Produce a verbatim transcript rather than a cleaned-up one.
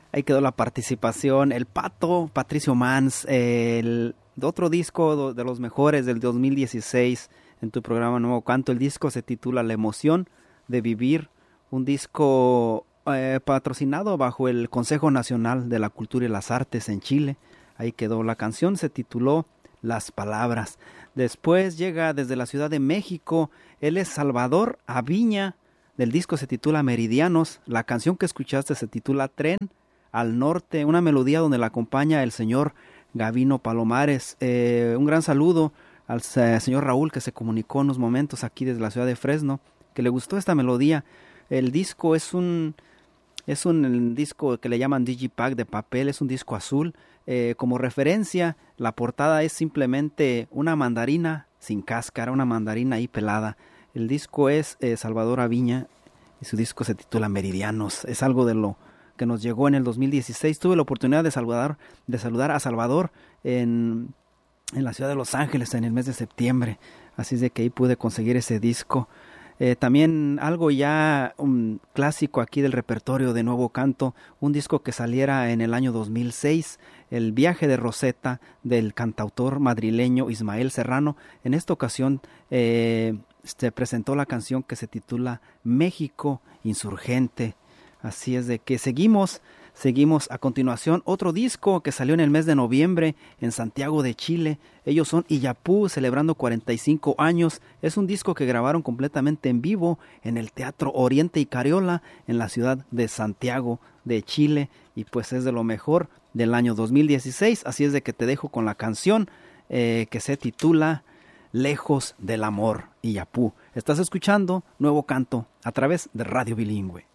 Ahí quedó la participación. El Pato, Patricio Mans, el otro disco de los mejores del dos mil dieciséis en tu programa Nuevo Canto. El disco se titula La Emoción de Vivir, un disco eh, patrocinado bajo el Consejo Nacional de la Cultura y las Artes en Chile. Ahí quedó. La canción se tituló Las Palabras. Después llega desde la Ciudad de México, él es Salvador Aviña, del disco se titula Meridianos. La canción que escuchaste se titula Tren al Norte, una melodía donde la acompaña el señor Gavino Palomares. Eh, un gran saludo al eh, señor Raúl, que se comunicó unos momentos aquí desde la ciudad de Fresno, que le gustó esta melodía. El disco es un es un disco que le llaman Digipack de papel, es un disco azul. Eh, como referencia, la portada es simplemente una mandarina sin cáscara, una mandarina ahí pelada. El disco es eh, Salvador Aviña y su disco se titula Meridianos. Es algo de lo que nos llegó en el dos mil dieciséis. Tuve la oportunidad de saludar, de saludar a Salvador en, en la ciudad de Los Ángeles en el mes de septiembre. Así es de que ahí pude conseguir ese disco. Eh, también algo ya un clásico aquí del repertorio de Nuevo Canto, un disco que saliera en el año dos mil seis, El Viaje de Rosetta, del cantautor madrileño Ismael Serrano. En esta ocasión eh, se presentó la canción que se titula México Insurgente. Así es de que seguimos, seguimos a continuación. Otro disco que salió en el mes de noviembre en Santiago de Chile. Ellos son Illapú, celebrando cuarenta y cinco años. Es un disco que grabaron completamente en vivo en el Teatro Oriente y Cariola en la ciudad de Santiago de Chile. Y pues es de lo mejor del año dos mil dieciséis. Así es de que te dejo con la canción eh, que se titula Lejos del Amor, Illapú. Estás escuchando Nuevo Canto a través de Radio Bilingüe.